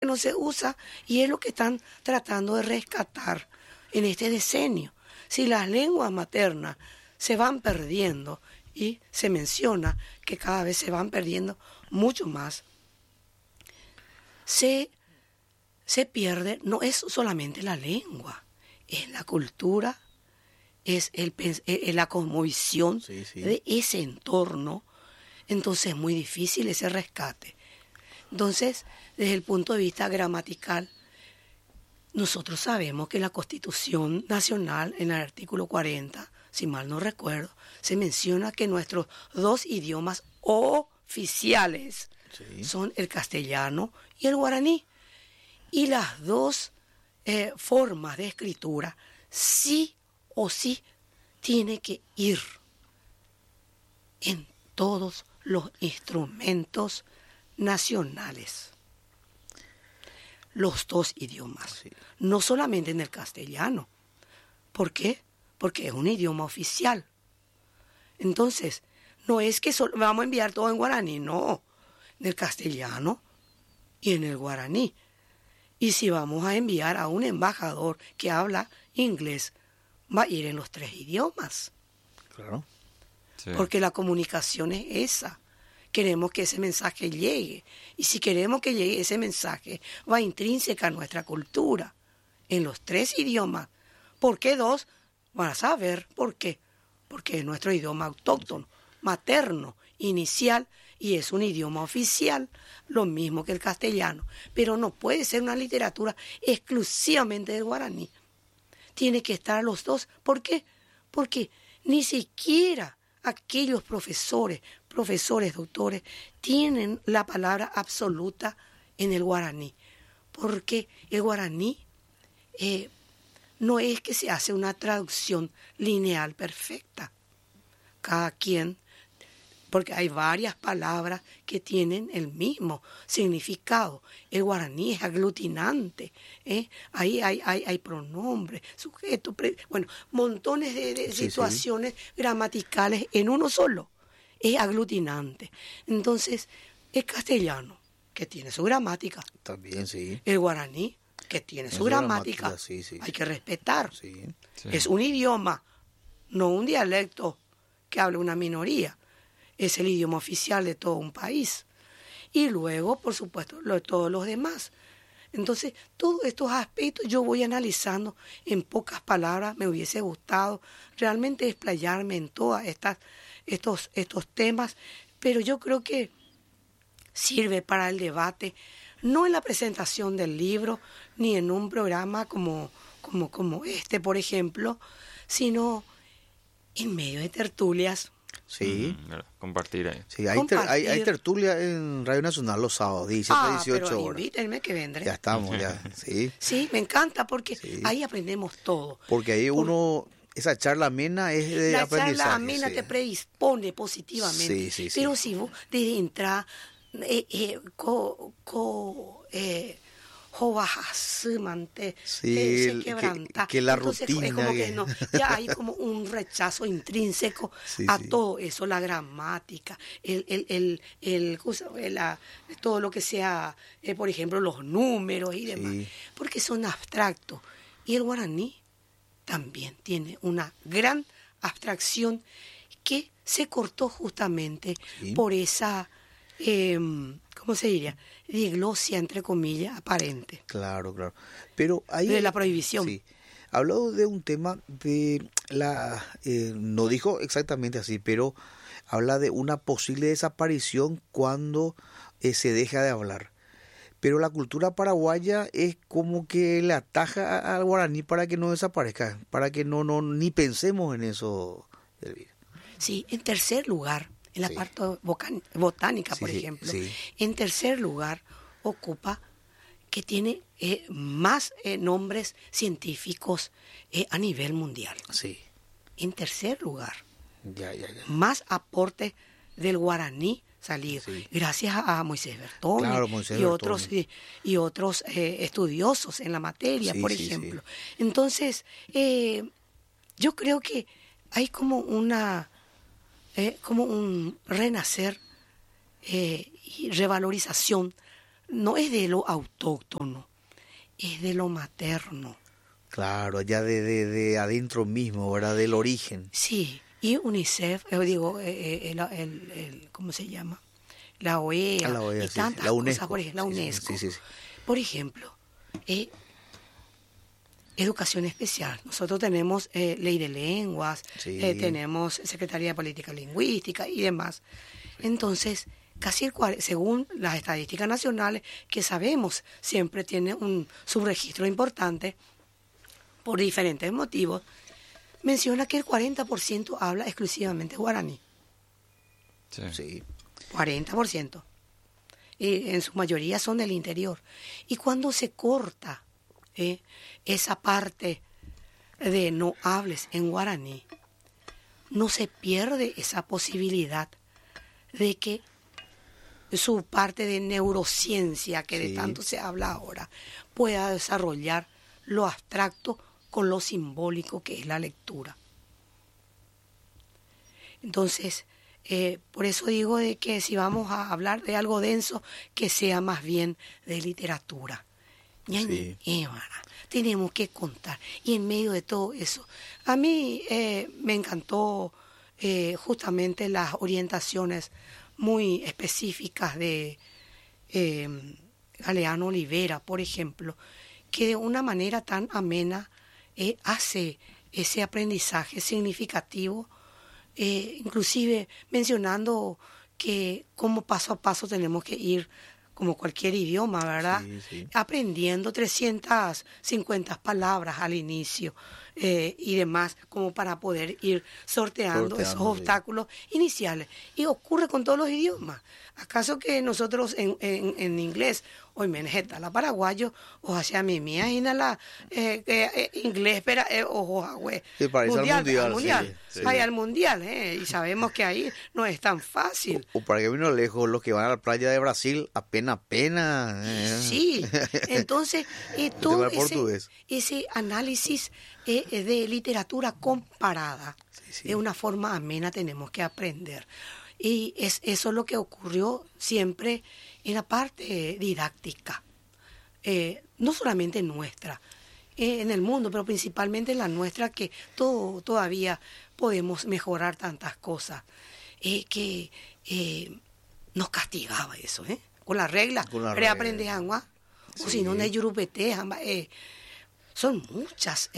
no se usa y es lo que están tratando de rescatar en este decenio. Si las lenguas maternas se van perdiendo, y se menciona que cada vez se van perdiendo mucho más, se pierde, no es solamente la lengua, es la cultura, es la cosmovisión de ese entorno. Entonces es muy difícil ese rescate. Entonces, desde el punto de vista gramatical, nosotros sabemos que la Constitución Nacional, en el artículo 40, si mal no recuerdo, se menciona que nuestros 2 idiomas oficiales son el castellano y el guaraní. Y las 2 formas de escritura sí o sí tiene que ir en todos los instrumentos nacionales. Los 2 idiomas, no solamente en el castellano. ¿Por qué? Porque es un idioma oficial. Entonces, no es que vamos a enviar todo en guaraní, no, en el castellano y en el guaraní. Y si vamos a enviar a un embajador que habla inglés, va a ir en los 3 idiomas. Claro. Sí. Porque la comunicación es esa. Queremos que ese mensaje llegue. Y si queremos que llegue ese mensaje, va intrínseca a nuestra cultura, en los 3 idiomas. ¿Por qué 2? Van a saber por qué. Porque es nuestro idioma autóctono, materno, inicial, y es un idioma oficial, lo mismo que el castellano. Pero no puede ser una literatura exclusivamente del guaraní. Tiene que estar los 2. ¿Por qué? Porque ni siquiera aquellos profesores, doctores, tienen la palabra absoluta en el guaraní. Porque el guaraní no es que se hace una traducción lineal perfecta. Cada quien, porque hay varias palabras que tienen el mismo significado. El guaraní es aglutinante, ahí hay pronombres, sujetos, montones de situaciones gramaticales en uno solo. Es aglutinante. Entonces, el castellano, que tiene su gramática. También, sí. El guaraní, que tiene su gramática. Hay que respetar. Sí. Es un idioma, no un dialecto que habla una minoría. Es el idioma oficial de todo un país. Y luego, por supuesto, todos los demás. Entonces, todos estos aspectos yo voy analizando en pocas palabras. Me hubiese gustado realmente explayarme en todos estos temas, pero yo creo que sirve para el debate, no en la presentación del libro, ni en un programa como este, por ejemplo, sino en medio de tertulias. Sí. Compartir ahí. Sí, hay tertulia en Radio Nacional los sábados, 17, 18 pero horas. Invítenme que vendré. Ya estamos, ya. Sí. Sí, me encanta porque ahí aprendemos todo. Porque ahí esa charla amena es de aprendizaje. La charla amena te predispone positivamente. Sí. Pero si vos desde entrada se quebranta. Que la entonces, rutina. Es como que no, ya hay como un rechazo intrínseco a todo eso, la gramática, todo lo que sea, por ejemplo, los números y demás, porque son abstractos. Y el guaraní también tiene una gran abstracción que se cortó justamente por esa, ¿cómo se diría? Diglosia, entre comillas, aparente. Claro. Pero ahí, de la prohibición. Sí. Habló de un tema de no dijo exactamente así, pero habla de una posible desaparición cuando se deja de hablar. Pero la cultura paraguaya es como que le ataja al guaraní para que no desaparezca, para que no ni pensemos en eso, Elvira. Sí, en tercer lugar, en la parte botánica, por ejemplo, en tercer lugar ocupa que tiene más nombres científicos a nivel mundial. Sí. En tercer lugar, Ya. más aporte del guaraní salir, gracias a Moisés Bertone, y otros estudiosos en la materia, por ejemplo. Entonces, yo creo que hay como un renacer y revalorización no es de lo autóctono, es de lo materno. Claro, ya de adentro mismo, ¿verdad? Del origen. Sí, y UNICEF, ¿cómo se llama? La OEA, La OEA, y sí, tantas la cosas, UNESCO. por ejemplo, la Sí, sí, UNESCO. sí, sí. Por ejemplo, educación especial. Nosotros tenemos ley de lenguas, Sí. tenemos Secretaría de Política Lingüística y demás. Entonces, según las estadísticas nacionales, que sabemos siempre tiene un subregistro importante, por diferentes motivos, menciona que el 40% habla exclusivamente guaraní. Sí. Sí. 40%. Y en su mayoría son del interior. Y cuando se corta esa parte de no hables en guaraní, no se pierde esa posibilidad de que su parte de neurociencia, que de Sí. tanto se habla ahora, pueda desarrollar lo abstracto con lo simbólico que es la lectura. Entonces, por eso digo de que si vamos a hablar de algo denso, que sea más bien de literatura. Sí. Tenemos que contar. Y en medio de todo eso, a mí me encantó justamente las orientaciones muy específicas de Galeano Olivera, por ejemplo, que de una manera tan amena hace ese aprendizaje significativo, inclusive mencionando que como paso a paso tenemos que ir, como cualquier idioma, ¿verdad? Sí, sí. Aprendiendo 350 palabras al inicio y demás, como para poder ir sorteando esos Sí. obstáculos iniciales. Y ocurre con todos los idiomas. ¿Acaso que nosotros en inglés, hoy menjeta la paraguayo, o hacia mi mía, y la inglés, pero ojo, güey. Sí, para irse al mundial, sí. Vaya al mundial, y sabemos que ahí no es tan fácil. O para que vino lejos, los que van a la playa de Brasil, apenas. Sí, entonces todo tema portugués. ese análisis de literatura comparada, Sí. de una forma amena tenemos que aprender. Y eso es lo que ocurrió siempre en la parte didáctica, no solamente nuestra, en el mundo, pero principalmente en la nuestra, que todavía podemos mejorar tantas cosas, que nos castigaba eso, con la regla, reaprendes agua, o si no, ne yurupete, son muchas,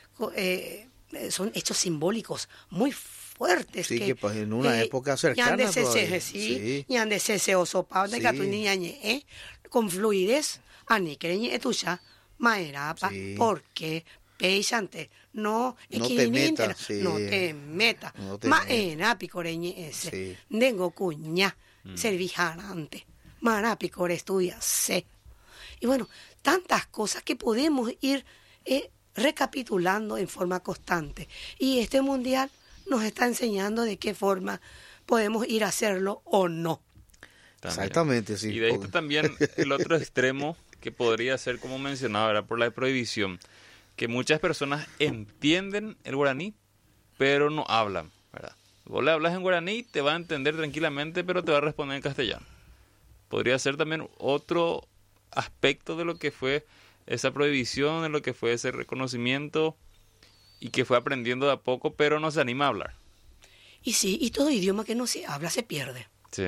son hechos simbólicos muy fuertes. Sí, que pues en una época cercana todavía. Sí, y ande se osopao de que tu niña con fluidez, ani quereñe etucha, maerapa, porque peisante, no te metas, sí. no te metas, maena picoreñe ese, dengo cuña, servijarante, mara picore estudia se. Y bueno, tantas cosas que podemos ir recapitulando en forma constante. Y este mundial nos está enseñando de qué forma podemos ir a hacerlo o no. También. Exactamente, sí. Y de esto también el otro extremo que podría ser, como mencionaba, era por la prohibición, que muchas personas entienden el guaraní, pero no hablan, ¿verdad? Vos le hablas en guaraní, te va a entender tranquilamente, pero te va a responder en castellano. Podría ser también otro aspecto de lo que fue esa prohibición, de lo que fue ese reconocimiento, y que fue aprendiendo de a poco, pero no se anima a hablar. Y sí, y todo idioma que no se habla se pierde. Sí.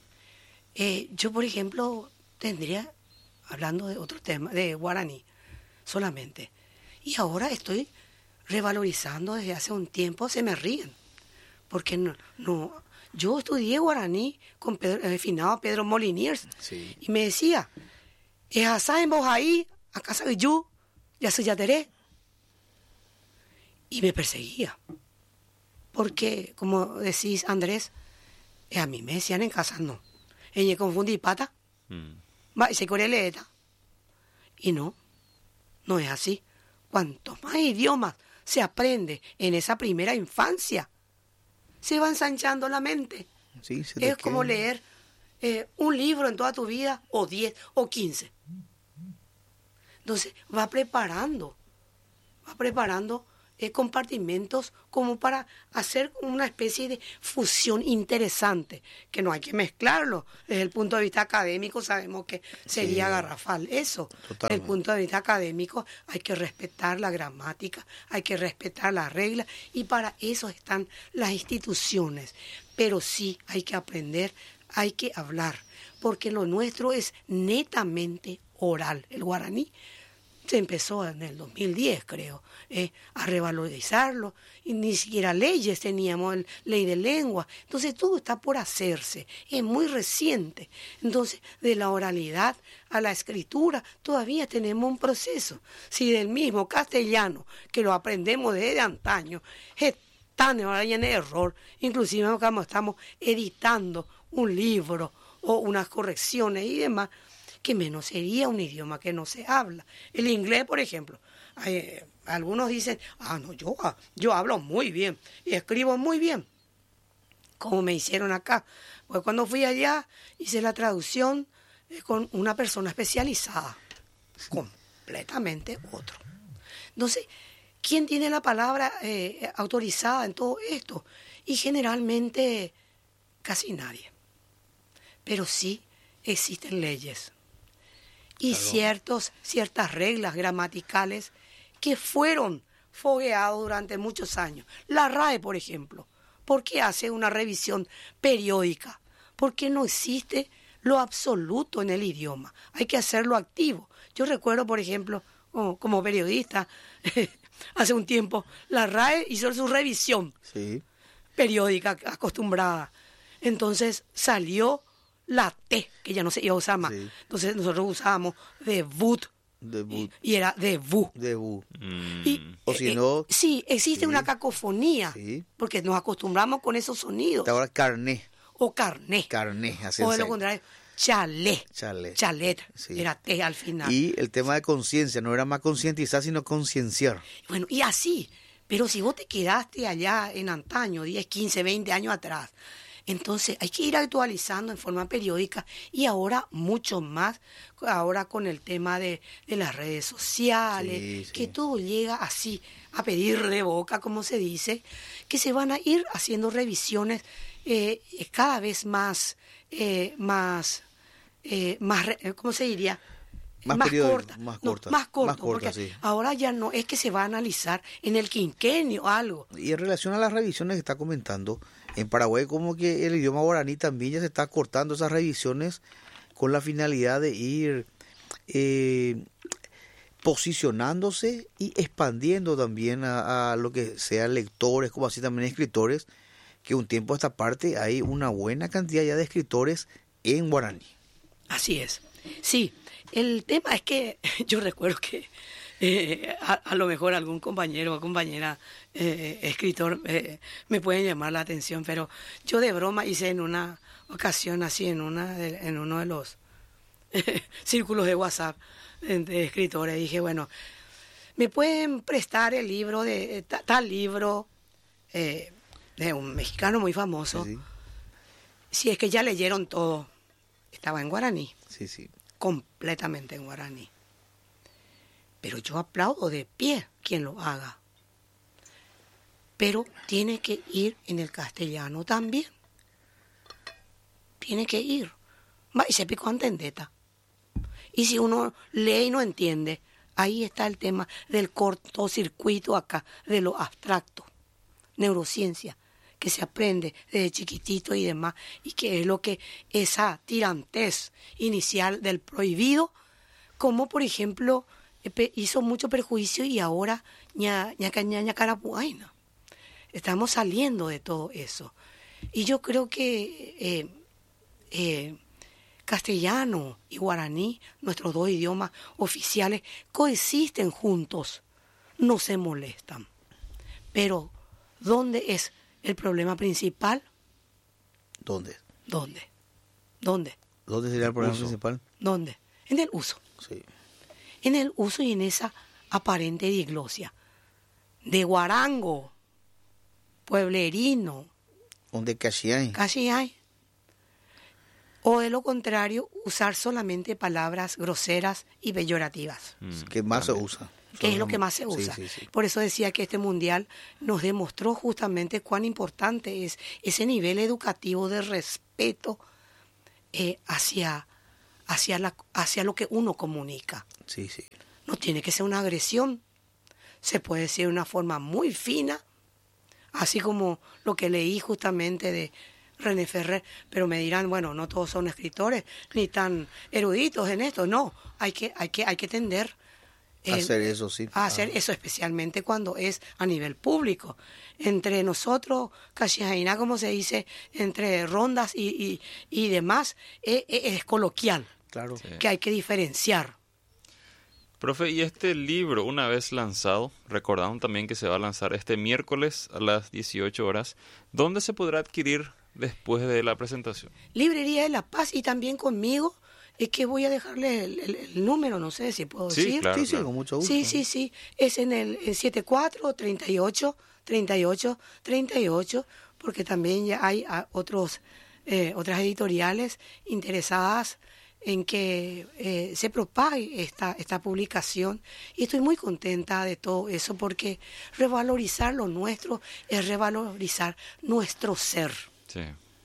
Yo, por ejemplo, tendría, hablando de otro tema, de guaraní solamente, y ahora estoy revalorizando desde hace un tiempo, se me ríen, porque no yo estudié guaraní con el finado Pedro Moliniers, Sí. y me decía, en vos ahí, a casa de yo, ya soy yateré. Y me perseguía. Porque, como decís, Andrés, a mí me decían en casa, no. Ella confundí pata. Va, y se coreleta. Y no es así. Cuantos más idiomas se aprende en esa primera infancia, se va ensanchando la mente. Sí, es como leer un libro en toda tu vida, o 10, o 15. Entonces, va preparando compartimentos como para hacer una especie de fusión interesante, que no hay que mezclarlo. Desde el punto de vista académico sabemos que sería garrafal eso. Totalmente. Desde el punto de vista académico hay que respetar la gramática, hay que respetar las reglas, y para eso están las instituciones. Pero sí hay que aprender, hay que hablar, porque lo nuestro es netamente oral. El guaraní se empezó en el 2010, creo, a revalorizarlo, y ni siquiera leyes teníamos, ley de lengua. Entonces todo está por hacerse, es muy reciente. Entonces, de la oralidad a la escritura todavía tenemos un proceso. Si del mismo castellano, que lo aprendemos desde antaño, están ahora en error, inclusive cuando estamos editando un libro o unas correcciones y demás, que menos sería un idioma que no se habla. El inglés, por ejemplo, algunos dicen, no, yo hablo muy bien y escribo muy bien, como me hicieron acá. Pues cuando fui allá hice la traducción con una persona especializada, completamente otro. Entonces, ¿quién tiene la palabra autorizada en todo esto? Y generalmente casi nadie. Pero sí existen leyes y ciertas reglas gramaticales que fueron fogueados durante muchos años. La RAE, por ejemplo, ¿por qué hace una revisión periódica? Porque no existe lo absoluto en el idioma. Hay que hacerlo activo. Yo recuerdo, por ejemplo, como periodista, hace un tiempo, la RAE hizo su revisión periódica acostumbrada. Entonces salió la T, que ya no se iba a usar más. Sí. Entonces nosotros usábamos debut. Y era debut. O si no... sí, existe una cacofonía, porque nos acostumbramos con esos sonidos. Ahora carné. O carné. Carné, así o de lo contrario, chalet. Chalet. Sí. Era T al final. Y el tema de conciencia, no era más concientizar, sino concienciar. Bueno, y así. Pero si vos te quedaste allá en antaño, 10, 15, 20 años atrás, entonces hay que ir actualizando en forma periódica, y ahora mucho más, ahora con el tema de las redes sociales, que todo llega así, a pedir de boca, como se dice, que se van a ir haciendo revisiones cada vez más, ¿cómo se diría? Más corta, porque sí. Ahora ya no es que se va a analizar en el quinquenio algo. Y en relación a las revisiones que está comentando, en Paraguay como que el idioma guaraní también ya se está cortando esas revisiones con la finalidad de ir posicionándose y expandiendo también a lo que sean lectores, como así también escritores, que un tiempo a esta parte hay una buena cantidad ya de escritores en guaraní. Así es, sí. El tema es que yo recuerdo que a lo mejor algún compañero o compañera escritor me pueden llamar la atención, pero yo de broma hice en una ocasión así en uno de los círculos de WhatsApp de escritores, dije, bueno, ¿me pueden prestar el libro de tal libro de un mexicano muy famoso? Sí. Si es que ya leyeron todo. Estaba en guaraní. Sí. Completamente en guaraní. Pero yo aplaudo de pie quien lo haga. Pero tiene que ir en el castellano también. Tiene que ir. Y se picó antendeta. Y si uno lee y no entiende, ahí está el tema del cortocircuito acá, de lo abstracto. Neurociencia, que se aprende desde chiquitito y demás, y que es lo que esa tirantez inicial del prohibido, como por ejemplo hizo mucho perjuicio, y ahora ña carapuaina. Estamos saliendo de todo eso. Y yo creo que castellano y guaraní, nuestros dos idiomas oficiales, coexisten juntos, no se molestan. Pero, ¿dónde es el problema principal? ¿Dónde? ¿Dónde sería el problema principal? ¿Dónde? En el uso. Sí. En el uso y en esa aparente diglosia. De guarango, pueblerino. ¿Dónde casi hay? Casi hay. O de lo contrario, usar solamente palabras groseras y peyorativas. ¿Qué más se usa? que es lo que más se usa. Por eso decía que este mundial nos demostró justamente cuán importante es ese nivel educativo de respeto hacia lo que uno comunica. Sí, sí. No tiene que ser una agresión. Se puede decir de una forma muy fina, así como lo que leí justamente de René Ferrer, pero me dirán, bueno, no todos son escritores ni tan eruditos en esto. No, hay que tender hacer eso, sí. A hacer eso, especialmente cuando es a nivel público. Entre nosotros, Cachijaina, como se dice, entre rondas y demás, es coloquial. Claro. Sí. Que hay que diferenciar. Profe, y este libro, una vez lanzado, recordamos también que se va a lanzar este miércoles a las 18 horas. ¿Dónde se podrá adquirir después de la presentación? Librería de La Paz y también conmigo. Es que voy a dejarle el número, no sé si puedo decir. Claro, sí, claro. Con mucho gusto. Sí. Es en el 74-38-38-38, porque también ya hay otras editoriales interesadas en que se propague esta publicación. Y estoy muy contenta de todo eso, porque revalorizar lo nuestro es revalorizar nuestro ser. Sí.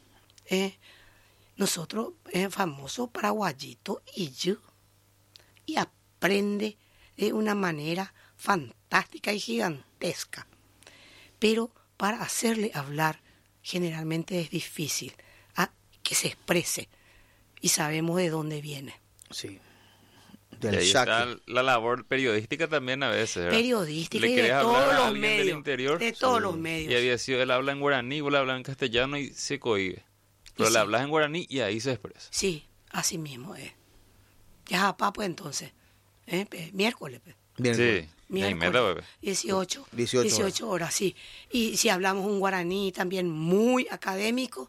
Nosotros, famoso paraguayito y aprende de una manera fantástica y gigantesca. Pero para hacerle hablar generalmente es difícil que se exprese, y sabemos de dónde viene. Sí. Y ahí está la labor periodística también a veces, ¿verdad? Periodística Le y de querés hablar a todos los alguien del medios. interior, De todos los medios. Y había sido, él habla en guaraní, vos le hablas en castellano y se cohíbe. Pero le hablas en guaraní y ahí se expresa. Sí, así mismo es. Ya, pues entonces. Miércoles. Sí. Miércoles, 18 horas, sí. Y si hablamos un guaraní también muy académico,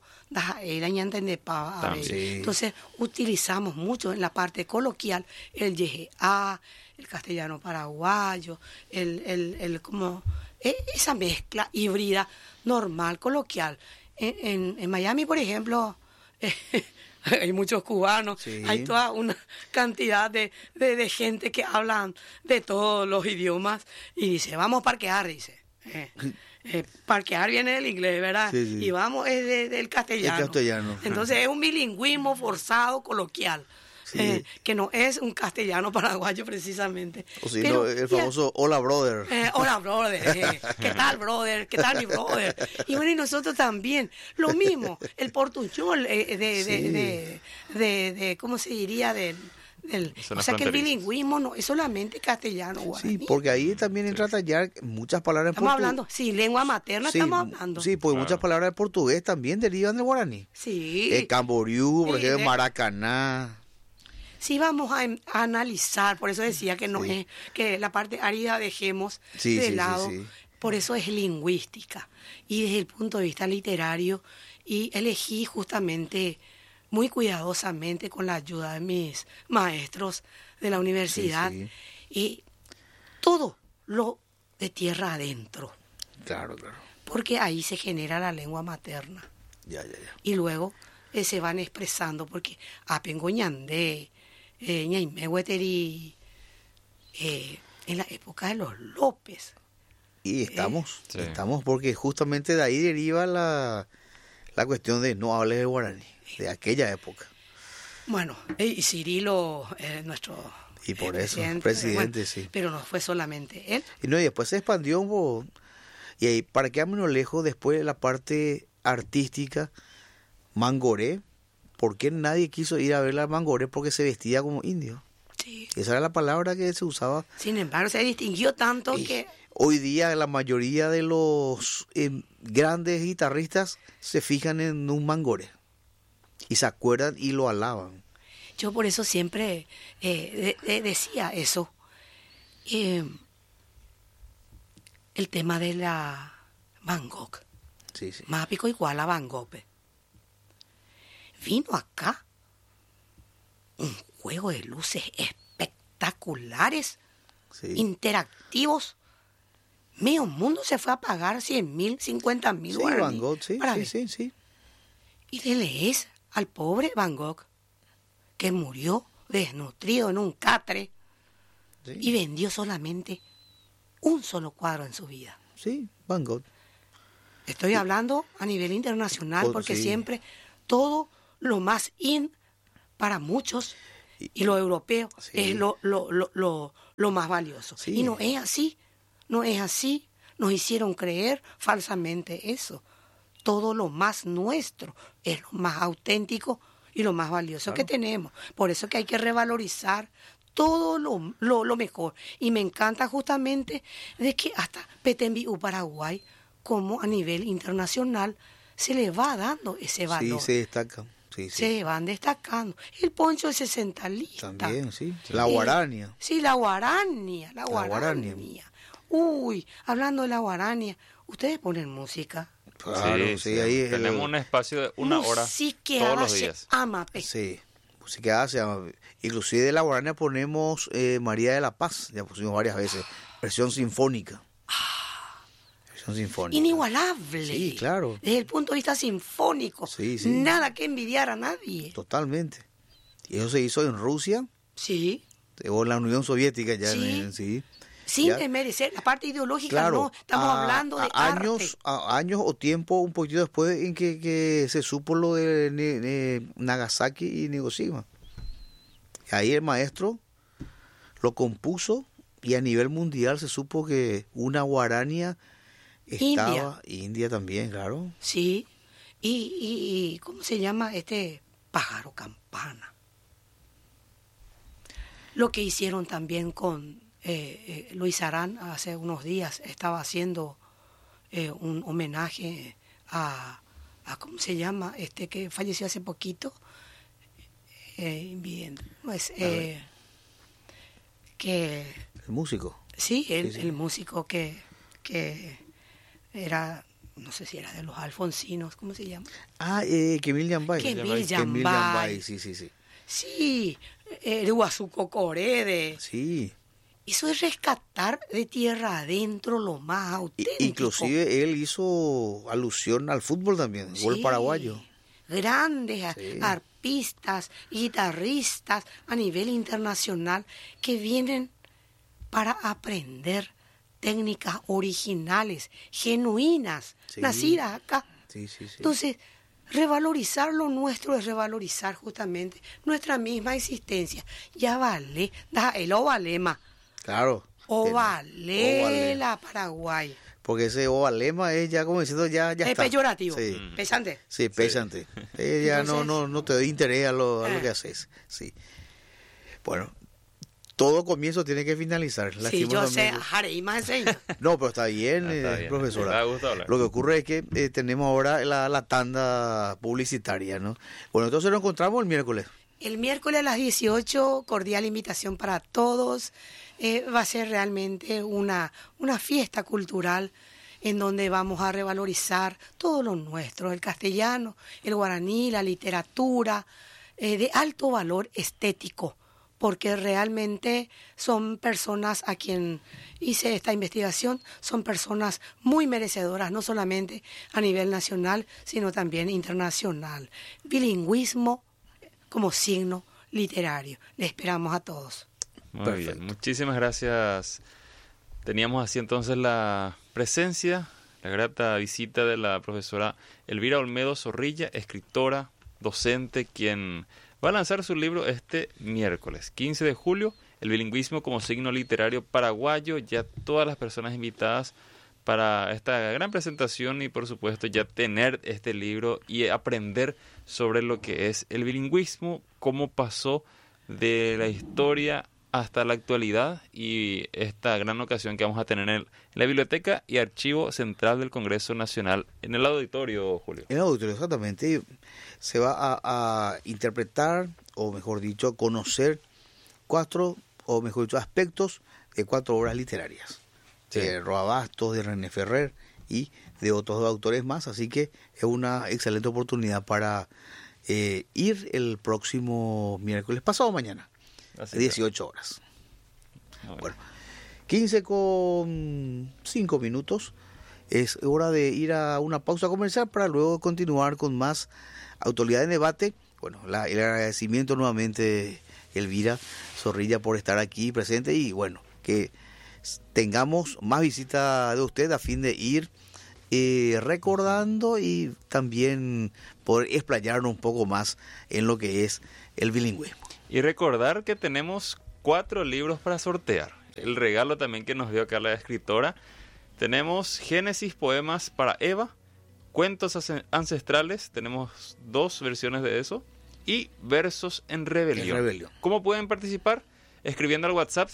entonces utilizamos mucho en la parte coloquial el YGA, el castellano paraguayo, esa mezcla híbrida, normal, coloquial. En Miami, por ejemplo, hay muchos cubanos, hay toda una cantidad de gente que hablan de todos los idiomas y dice, vamos a parquear, dice. Parquear viene del inglés, ¿verdad? Sí. Y vamos es del castellano. El castellano. Entonces es un bilingüismo forzado, coloquial. Que no es un castellano paraguayo precisamente. O si no, el famoso hola brother. Hola brother, ¿qué tal brother? ¿Qué tal mi brother? Y bueno, y nosotros también, lo mismo, el portuñol ¿cómo se diría? O sea que el bilingüismo no es solamente castellano, guaraní. Sí, porque ahí también entra a tallar muchas palabras en portugués. Estamos portugués. hablando, lengua materna estamos hablando. Sí, porque muchas palabras de portugués también derivan del guaraní. Sí. Camboriú, por ejemplo, Maracaná. Sí, vamos a analizar, por eso decía que no es que la parte árida dejemos de lado, por eso es lingüística. Y desde el punto de vista literario, y elegí justamente muy cuidadosamente con la ayuda de mis maestros de la universidad, y todo lo de tierra adentro. Claro. Porque ahí se genera la lengua materna. Ya. Y luego se van expresando, porque apengoñandé, ñaimehueteri, en la época de los López. Y estamos porque justamente de ahí deriva la cuestión de no hables de guaraní, de aquella época. Bueno, y Cirilo, nuestro y por eso, presidente, sí. Pero no fue solamente él. Y después se expandió, y ahí, para que menos lejos, después de la parte artística, Mangoré. ¿Por qué nadie quiso ir a ver a Mangoré? Porque se vestía como indio. Sí. Esa era la palabra que se usaba. Sin embargo, se distinguió tanto que... Hoy día la mayoría de los grandes guitarristas se fijan en un Mangoré. Y se acuerdan y lo alaban. Yo por eso siempre decía eso. El tema de la Van Gogh. Sí. Más pico igual a Van Gogh. Vino acá un juego de luces espectaculares, interactivos. Medio mundo se fue a pagar 100.000, 50.000 guaraní. Van Gogh, sí. Y le lees al pobre Van Gogh, que murió desnutrido en un catre, Sí. y vendió solamente un solo cuadro en su vida. Sí, Van Gogh. Estoy hablando a nivel internacional porque Sí. siempre todo lo más in para muchos y lo europeo Sí. es lo más valioso. Sí. Y no es así, no es así. Nos hicieron creer falsamente eso. Todo lo más nuestro es lo más auténtico y lo más valioso que tenemos. Por eso que hay que revalorizar todo lo mejor. Y me encanta justamente de que hasta Petembiú, Paraguay, como a nivel internacional, se le va dando ese valor. Sí, se destaca. Sí, sí. Se van destacando. El poncho de 60 listas. También, sí. La guarania. Sí, la guarania, la guarania. guarania. Uy, hablando de la guarania, ¿ustedes ponen música? Claro, sí, ahí tenemos un espacio de una hora todos los días. Amape. Sí, música se llama. Inclusive de la guarania ponemos María de la Paz, ya pusimos varias veces, versión sinfónica. Versión sinfónica. Inigualable. Sí, claro. Desde el punto de vista sinfónico. Sí, sí. Nada que envidiar a nadie. Totalmente. Y eso se hizo en Rusia, Sí. o en la Unión Soviética ya. Sí. Sí. Sin Ya. desmerecer la parte ideológica, Claro, no. Estamos hablando de arte. años o tiempo un poquito después en que se supo lo de Nagasaki y Hiroshima. Ahí el maestro lo compuso y a nivel mundial se supo que una guarania estaba... India también, claro. Sí. Y ¿cómo se llama este pájaro campana? Lo que hicieron también con Luis Arán hace unos días, estaba haciendo un homenaje a ¿cómo se llama? Este que falleció hace poquito. Bien, pues, que El músico. sí, Sí. el músico que era, no sé si era de los Alfonsinos, ¿cómo se llama? Kemil Yambay. Kemil Kemil Yambay. Yambay, sí. Sí, de Huasuco Corede. Sí. Eso es rescatar de tierra adentro lo más auténtico. Inclusive él hizo alusión al fútbol también, gol Sí, paraguayo. Grandes Sí. arpistas, guitarristas a nivel internacional que vienen para aprender técnicas originales, genuinas, Sí. nacidas acá. Sí. Entonces, revalorizar lo nuestro es revalorizar justamente nuestra misma existencia. Ya vale, da el ovalema, Claro. ovale la Paraguay. Porque ese ovalema es ya como diciendo ya Es está. peyorativo, Sí. pesante. Sí, pesante. Ya Entonces- no te doy interés a lo que haces. Sí. Bueno, todo comienzo tiene que finalizar. Sí, yo lastimosamente. sé, Jare, más enseña. No, pero está bien, Está bien. profesora. Me da gusto hablar. Lo que ocurre es que tenemos ahora la tanda publicitaria, ¿no? Bueno, entonces nos encontramos el miércoles. El miércoles a las 18, cordial invitación para todos. Va a ser realmente una fiesta cultural en donde vamos a revalorizar todo lo nuestro, el castellano, el guaraní, la literatura, de alto valor estético, porque realmente son personas a quien hice esta investigación, son personas muy merecedoras, no solamente a nivel nacional, sino también internacional. Bilingüismo como signo literario. Le esperamos a todos. Muy Perfecto. bien, muchísimas gracias. Teníamos así entonces la presencia, la grata visita de la profesora Elvira Olmedo Zorrilla, escritora, docente, quien va a lanzar su libro este miércoles, 15 de julio, El bilingüismo como signo literario paraguayo. Ya todas las personas invitadas para esta gran presentación y por supuesto ya tener este libro y aprender sobre lo que es el bilingüismo, cómo pasó de la historia hasta la actualidad y esta gran ocasión que vamos a tener en la Biblioteca y Archivo Central del Congreso Nacional, en el auditorio, Julio. En el auditorio, exactamente. Se va a interpretar, o mejor dicho, conocer aspectos de 4 obras literarias. Sí. De Roa Bastos, de René Ferrer y de otros autores más. Así que es una excelente oportunidad para ir el próximo miércoles, pasado mañana, Así a 18 horas. que, muy Bueno, 15:05. Es hora de ir a una pausa comercial para luego continuar con más actualidad de debate. Bueno, el agradecimiento nuevamente Elvira Zorrilla, por estar aquí presente, y bueno, que tengamos más visitas de usted a fin de ir recordando y también poder explayarnos un poco más en lo que es el bilingüismo. Y recordar que tenemos 4 libros para sortear. El regalo también que nos dio acá la escritora. Tenemos Génesis, poemas para Eva, cuentos ancestrales, tenemos 2 versiones de eso, y versos en rebelión. ¿Cómo pueden participar? Escribiendo al WhatsApp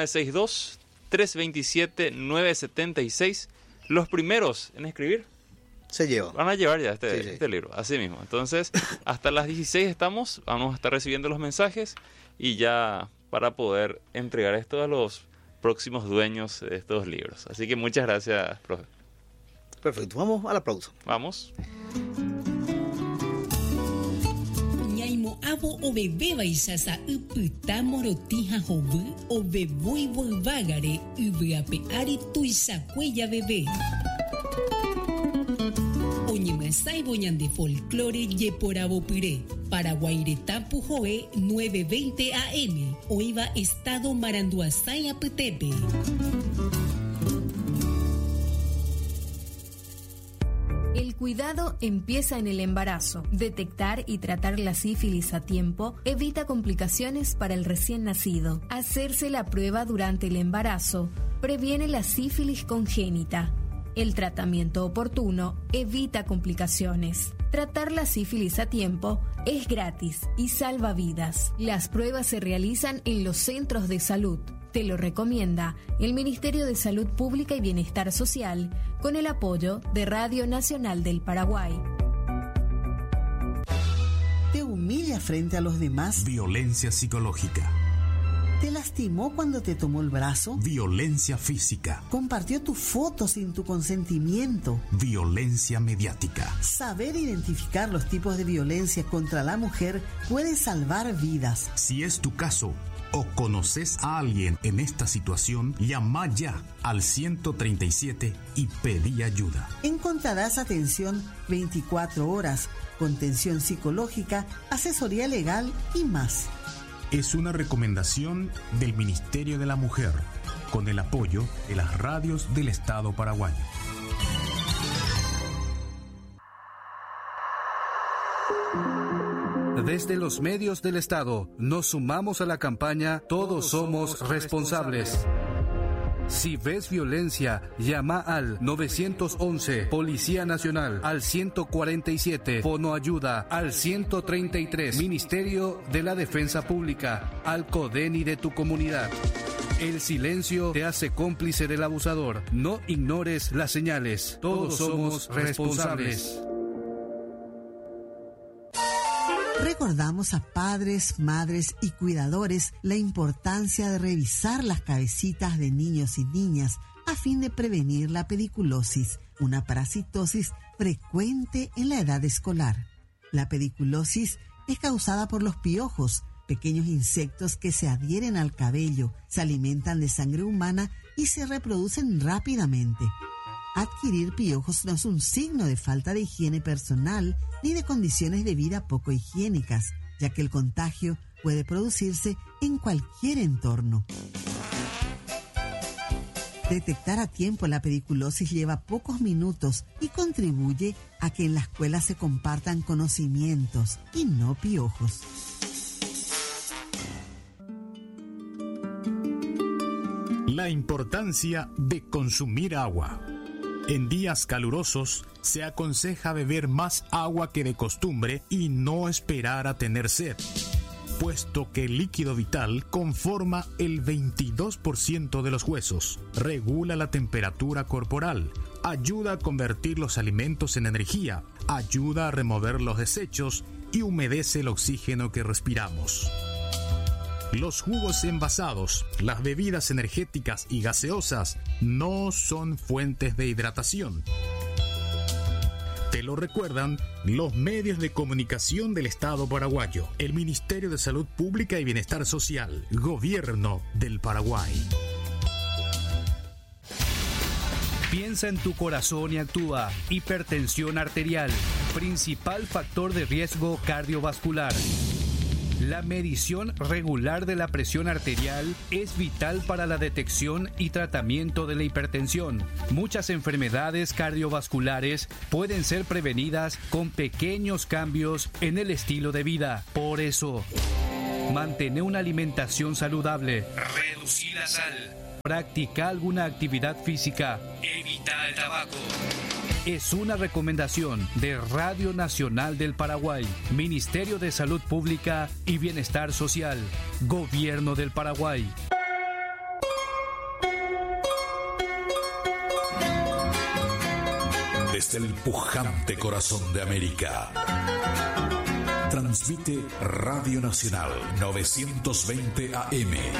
0962-327-976. Los primeros en escribir se llevan. Van a llevar ya este libro, así mismo. Entonces, hasta las 16 vamos a estar recibiendo los mensajes y ya para poder entregar esto a los próximos dueños de estos libros. Así que muchas gracias, profe. Perfecto, vamos a la pausa. Vamos. Ñaimo abo o bebé baisasa uputa morotija jobu o bebui volvagare ubeape ari tuisa cuella bebé. Oñemasai boñan de folclore yeporabo puré. Paraguairetapu Joe 9:20 AM. Oiva Estado Maranduasaya Petepe. El cuidado empieza en el embarazo. Detectar y tratar la sífilis a tiempo evita complicaciones para el recién nacido. Hacerse la prueba durante el embarazo previene la sífilis congénita. El tratamiento oportuno evita complicaciones. Tratar la sífilis a tiempo es gratis y salva vidas. Las pruebas se realizan en los centros de salud. Te lo recomienda el Ministerio de Salud Pública y Bienestar Social con el apoyo de Radio Nacional del Paraguay. ¿Te humilla frente a los demás? Violencia psicológica. ¿Te lastimó cuando te tomó el brazo? Violencia física. ¿Compartió tu foto sin tu consentimiento? Violencia mediática. Saber identificar los tipos de violencia contra la mujer puede salvar vidas. Si es tu caso o conoces a alguien en esta situación, llama ya al 137 y pedí ayuda. Encontrarás atención 24 horas, contención psicológica, asesoría legal y más. Es una recomendación del Ministerio de la Mujer, con el apoyo de las radios del Estado paraguayo. Desde los medios del Estado, nos sumamos a la campaña Todos somos responsables. Si ves violencia, llama al 911, Policía Nacional, al 147, Fono Ayuda, al 133, Ministerio de la Defensa Pública, al CODENI de tu comunidad. El silencio te hace cómplice del abusador. No ignores las señales. Todos somos responsables. Recordamos a padres, madres y cuidadores la importancia de revisar las cabecitas de niños y niñas a fin de prevenir la pediculosis, una parasitosis frecuente en la edad escolar. La pediculosis es causada por los piojos, pequeños insectos que se adhieren al cabello, se alimentan de sangre humana y se reproducen rápidamente. Adquirir piojos no es un signo de falta de higiene personal ni de condiciones de vida poco higiénicas, ya que el contagio puede producirse en cualquier entorno. Detectar a tiempo la pediculosis lleva pocos minutos y contribuye a que en la escuela se compartan conocimientos y no piojos. La importancia de consumir agua. En días calurosos se aconseja beber más agua que de costumbre y no esperar a tener sed, puesto que el líquido vital conforma el 22% de los huesos, regula la temperatura corporal, ayuda a convertir los alimentos en energía, ayuda a remover los desechos y humedece el oxígeno que respiramos. Los jugos envasados, las bebidas energéticas y gaseosas no son fuentes de hidratación. Te lo recuerdan los medios de comunicación del Estado paraguayo, el Ministerio de Salud Pública y Bienestar Social, Gobierno del Paraguay. Piensa en tu corazón y actúa. Hipertensión arterial, principal factor de riesgo cardiovascular. La medición regular de la presión arterial es vital para la detección y tratamiento de la hipertensión. Muchas enfermedades cardiovasculares pueden ser prevenidas con pequeños cambios en el estilo de vida. Por eso, mantener una alimentación saludable, reducir la sal, practica alguna actividad física, evita el tabaco. Es una recomendación de Radio Nacional del Paraguay, Ministerio de Salud Pública y Bienestar Social, Gobierno del Paraguay. Desde el pujante corazón de América, transmite Radio Nacional 920 AM.